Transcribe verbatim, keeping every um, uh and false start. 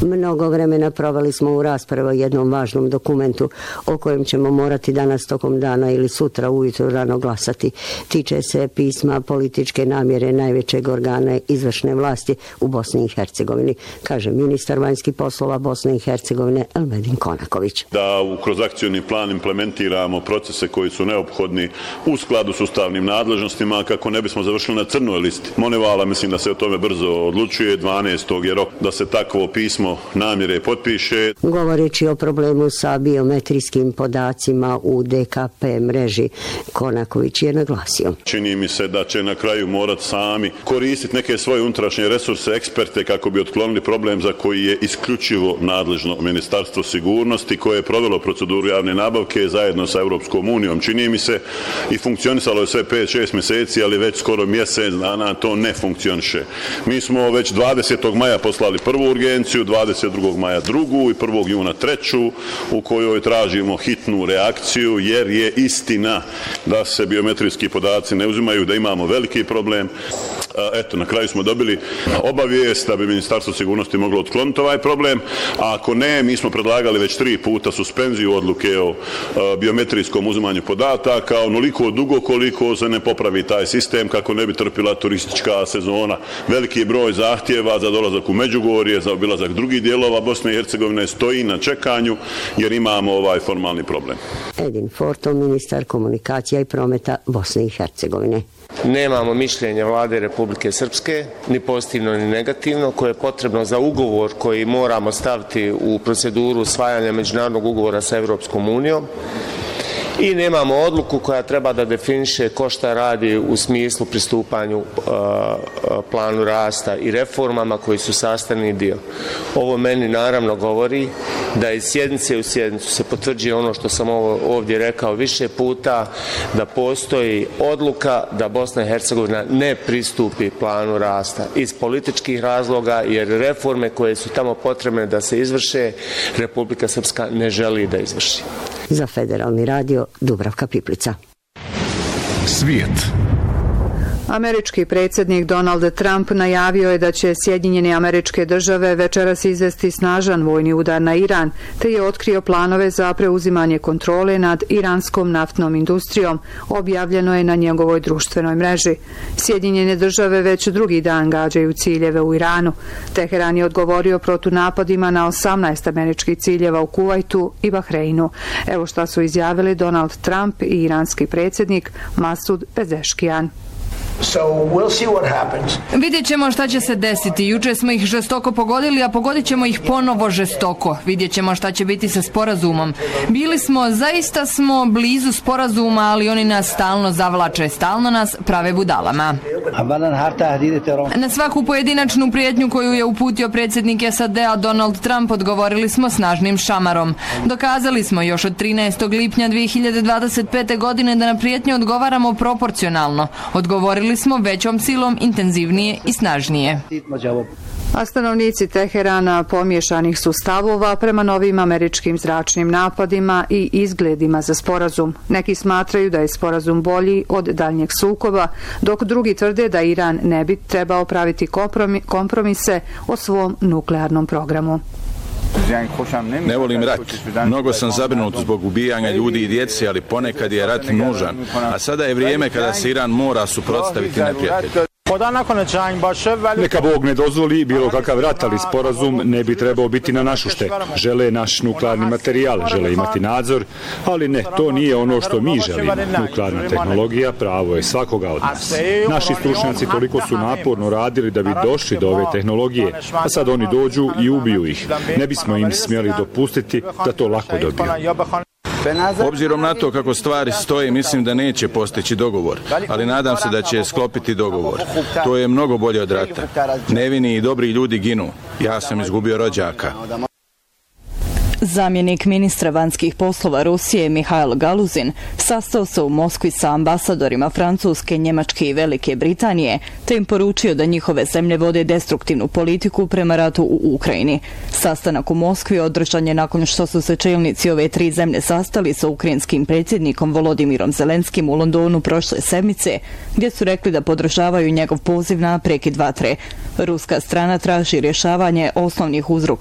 Mnogo vremena proveli smo u raspravi o jednom važnom dokumentu o kojem ćemo morati danas tokom dana ili sutra ujutro rano glasati. Tiče se pisma političke namjere najvećeg organa izvršne vlasti u Bosni i Hercegovini, kaže ministar vanjskih poslova Bosne i Hercegovine Elmedin Konaković. Da kroz akcioni plan implementiramo procese koji su neophodni u skladu s ustavnim nadležnostima kako ne bismo završili na crnoj listi. Monevala, mislim da se o tome brzo odlučuje, dvanaestog je rok da se takvo pismo namjere potpiše. Govoreći o problemu sa biometrijskim podacima u D K P mreži, Konaković je naglasio. Čini mi se da će na kraju morati sami koristiti neke svoje unutrašnje resurse, eksperte kako bi otklonili problem za koji je isključivo nadležno Ministarstvo sigurnosti koje je provelo proceduru javne nabavke zajedno sa Europskom unijom. Čini mi se i funkcionisalo je sve pet šest mjeseci, ali već skoro mjesec dana to ne funkcioniše. Mi smo već dvadesetog maja poslali prvu urgenciju, dvadeset drugog maja drugu i prvog juna treću u kojoj tražimo hitnu reakciju jer je istina da se biometrijski podaci ne uzimaju, da imamo veliki problem. Eto, na kraju smo dobili obavijest da bi Ministarstvo sigurnosti moglo otkloniti ovaj problem, a ako ne, mi smo predlagali već tri puta suspenziju odluke o biometrijskom uzimanju podataka, onoliko dugo koliko se ne popravi taj sistem kako ne bi trpila turistička sezona. Veliki broj zahtjeva za dolazak u Međugorje, za obilazak drugih dijelova Bosne i Hercegovine stoji na čekanju jer imamo ovaj formalni problem. Edin Forto, ministar komunikacija i prometa Bosne i Hercegovine. Nemamo mišljenje vlade Republike Srpske, ni pozitivno ni negativno, koje je potrebno za ugovor koji moramo staviti u proceduru usvajanja međunarodnog ugovora sa Europskom unijom. I nemamo odluku koja treba da definiše ko šta radi u smislu pristupanju uh, planu rasta i reformama koji su sastavni dio. Ovo meni naravno govori da iz sjednice u sjednicu se potvrđuje ono što sam ovo ovdje rekao više puta, da postoji odluka da Bosna i Hercegovina ne pristupi planu rasta iz političkih razloga, jer reforme koje su tamo potrebne da se izvrše Republika Srpska ne želi da izvrši. Za Federalni radio Dubravka Piplica. Svijet. Američki predsjednik Donald Trump najavio je da će Sjedinjene Američke Države večeras izvesti snažan vojni udar na Iran, te je otkrio planove za preuzimanje kontrole nad iranskom naftnom industrijom, objavljeno je na njegovoj društvenoj mreži. Sjedinjene Države već drugi dan gađaju ciljeve u Iranu. Teheran je odgovorio protunapadima na osamnaest američkih ciljeva u Kuvajtu i Bahreinu. Evo šta su izjavili Donald Trump i iranski predsjednik Masud Pezeshkian. So we'll see what happens. Vidjet ćemo šta će se desiti. Juče smo ih žestoko pogodili, a pogodit ćemo ih ponovo žestoko. Vidjet ćemo šta će biti sa sporazumom. Bili smo, zaista smo blizu sporazuma, ali oni nas stalno zavlače, stalno nas prave budalama. Na svaku pojedinačnu prijetnju koju je uputio predsjednik S A D-a Donald Trump odgovorili smo snažnim šamarom. Dokazali smo još od trinaestog lipnja dvije hiljade dvadeset pete. godine da na prijetnje odgovaramo proporcionalno. Odgovorili smo većom silom, intenzivnije i snažnije. A stanovnici Teherana pomješanih su stavova prema novim američkim zračnim napadima i izgledima za sporazum. Neki smatraju da je sporazum bolji od daljnjeg sukoba, dok drugi tvrde da Iran ne bi trebao praviti kompromise o svom nuklearnom programu. Ne volim rat. Mnogo sam zabrinut zbog ubijanja ljudi i djece, ali ponekad je rat nužan. A sada je vrijeme kada se Iran mora suprotstaviti neprijatelju. Neka Bog ne dozvoli bilo kakav rat, ali sporazum ne bi trebao biti na našu štetu. Žele naš nuklearni materijal, žele imati nadzor, ali ne, to nije ono što mi želimo. Nuklearna tehnologija pravo je svakoga od nas. Naši stručnjaci toliko su naporno radili da bi došli do ove tehnologije, a sad oni dođu i ubiju ih. Ne bismo im smjeli dopustiti da to lako dobiju. Obzirom na to kako stvari stoje, mislim da neće postići dogovor, ali nadam se da će sklopiti dogovor. To je mnogo bolje od rata. Nevini i dobri ljudi ginu. Ja sam izgubio rođaka. Zamjenik ministra vanjskih poslova Rusije Mihail Galuzin sastao se u Moskvi sa ambasadorima Francuske, Njemačke i Velike Britanije, te im poručio da njihove zemlje vode destruktivnu politiku prema ratu u Ukrajini. Sastanak u Moskvi održan je nakon što su se čelnici ove tri zemlje sastali sa ukrajinskim predsjednikom Volodimirom Zelenskim u Londonu prošle sedmice, gdje su rekli da podržavaju njegov poziv na prekid vatre. Ruska strana traži rješavanje osnovnih uzroka